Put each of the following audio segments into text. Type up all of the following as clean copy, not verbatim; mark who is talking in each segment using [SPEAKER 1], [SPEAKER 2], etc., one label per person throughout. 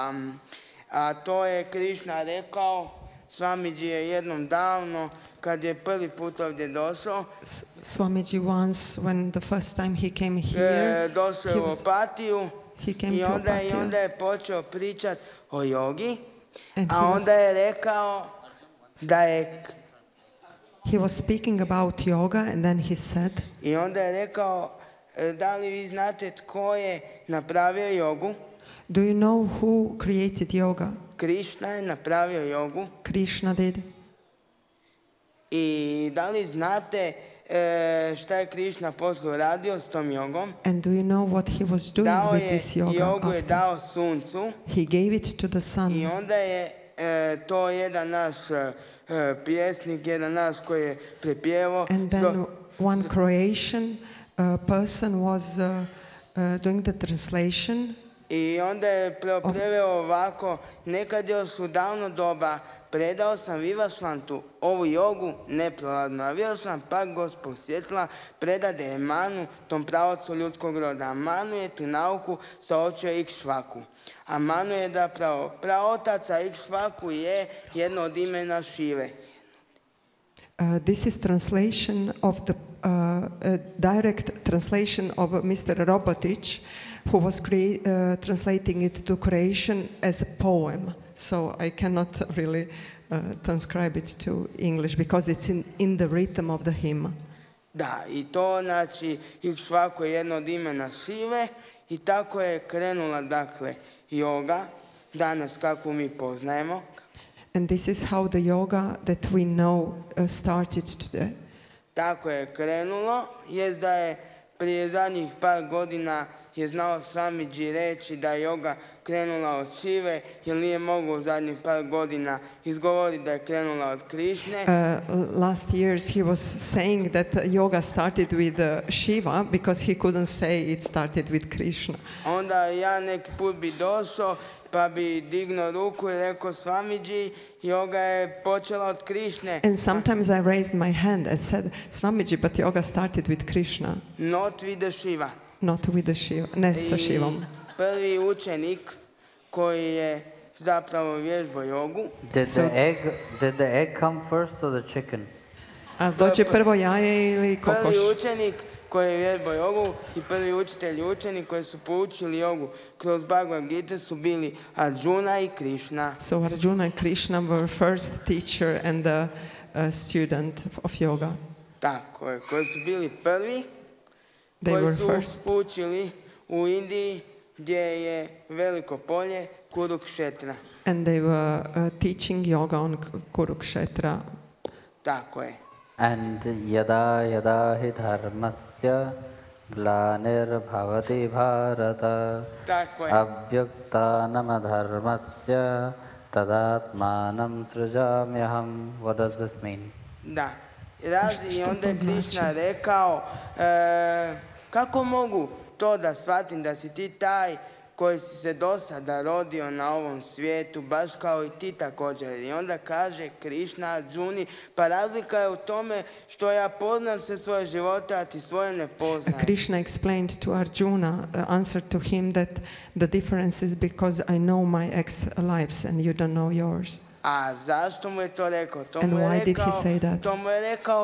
[SPEAKER 1] A to je Krišna rekao, Swamiji je jednom davno, kad je prvi put ovdje došao,
[SPEAKER 2] Swamiji once, when the first time he came here,
[SPEAKER 1] došao je u Opatiju
[SPEAKER 2] he came
[SPEAKER 1] i
[SPEAKER 2] to
[SPEAKER 1] onda
[SPEAKER 2] Opatija.
[SPEAKER 1] je počeo pričat o jogi,
[SPEAKER 2] And
[SPEAKER 1] a onda je rekao da je
[SPEAKER 2] he was speaking about yoga, and then he said,
[SPEAKER 1] I onda je rekao, da li vi znate tko je napravio jogu?
[SPEAKER 2] do you know who created yoga?
[SPEAKER 1] Krišna je napravio jogu.
[SPEAKER 2] Krishna did.
[SPEAKER 1] I da li znate šta je Krišna poslije radio s tom jogom?
[SPEAKER 2] And do you know what he was doing
[SPEAKER 1] Dao
[SPEAKER 2] with
[SPEAKER 1] je
[SPEAKER 2] this yoga
[SPEAKER 1] jogu, je
[SPEAKER 2] after?
[SPEAKER 1] dao suncu
[SPEAKER 2] He gave it to the
[SPEAKER 1] i
[SPEAKER 2] sun.
[SPEAKER 1] onda je to jedan naš pjesnik, jedan naš koji je prepjevao.
[SPEAKER 2] And then one Croatian person was doing the translation.
[SPEAKER 1] I onda je preveo ovako, nekad još u davno doba predao sam Vivasvantu ovu jogu neprolazno, a Vivasvant pak Gospod svjetla predade je Manu tom pravocu ljudskog roda. A Manu je tu nauku saočio Ikšvaku. A Manu je da praotaca Ikšvaku je jedno od imena Šive.
[SPEAKER 2] This is translation of the direct translation of Mr. Robotic, who was translating it to Croatian as a poem. So I cannot really transcribe it to English because it's in the rhythm of the hymn.
[SPEAKER 1] Da, i to znači Ikšvaku je jedno od imena Šive i tako je krenula dakle joga, danas kako mi poznajemo.
[SPEAKER 2] And this is how the yoga that we know started today.
[SPEAKER 1] Tako je krenulo, jest da je prije zadnjih par godina je znao Swamiji reći da je joga krenula od Šive, jer nije mogao u zadnjih par godina izgovoriti da je krenula od Krišne.
[SPEAKER 2] Last years he was saying that yoga started with Shiva because he couldn't say it started with Krishna.
[SPEAKER 1] Onda ja neki put bi došao pa bi dignuo ruku i rekao Swamiji, joga je počela od Krišne.
[SPEAKER 2] And sometimes I raised my hand and said, Swamiji, but yoga started with Krishna,
[SPEAKER 1] Not with the Shiva.
[SPEAKER 2] not with the Shiva, ne sa Shivom.
[SPEAKER 1] I prvi učenik koji je zapravo vježbao jogu.
[SPEAKER 3] Did the egg come first or the chicken?
[SPEAKER 2] A dođe prvo jaje ili kokoš?
[SPEAKER 1] Prvi učenik koji je vježbao jogu i prvi učitelj i učenik koji su poučili jogu kroz Bhagavad Gita su bili Arjuna i Krishna.
[SPEAKER 2] So Arjuna and Krishna were first teacher and the student of yoga.
[SPEAKER 1] Tako je, koji su bili prvi,
[SPEAKER 2] They
[SPEAKER 1] koji
[SPEAKER 2] were
[SPEAKER 1] su
[SPEAKER 2] first.
[SPEAKER 1] učili u Indiji gdje je veliko polje Kurukshetra.
[SPEAKER 2] And they were teaching yoga on Kurukshetra.
[SPEAKER 1] Tako je.
[SPEAKER 3] And yada yada hi dharmasya glanirбhavati bharata
[SPEAKER 1] Tako je.
[SPEAKER 3] abhyaktanam dharmasya tadatmanam srijamyaham. What does this mean?
[SPEAKER 1] Da. Razi, i
[SPEAKER 2] Što
[SPEAKER 1] onda je
[SPEAKER 2] to znači?
[SPEAKER 1] Krišna rekao, kako mogu to da shvatim da si ti taj koji si se do sada rodio na ovom svijetu, baš kao i ti također. I onda kaže Krišna Arjuni, pa razlika je u tome što ja poznam sve svoje živote, a ti svoje ne poznajem.
[SPEAKER 2] Krishna explained to Arjuna, answered to him that the difference is because I know my ex-lives and you don't know yours.
[SPEAKER 1] A zašto mu je to rekao?
[SPEAKER 2] And why did he say that?
[SPEAKER 1] To mu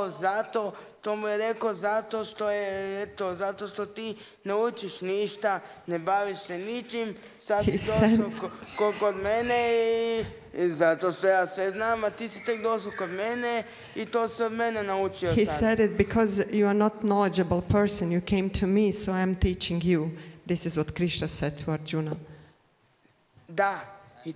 [SPEAKER 1] je rekao zato što je, eto, zato što ti ne učiš ništa, ne baviš se ničim, sad si došao kod mene i zato što ja sve znam, a ti si tek došao kod mene i to se od mene naučio
[SPEAKER 2] He
[SPEAKER 1] sad.
[SPEAKER 2] said it because you are not knowledgeable person, you came to me, so I am teaching you. This is what Krishna said to Arjuna.
[SPEAKER 1] Da,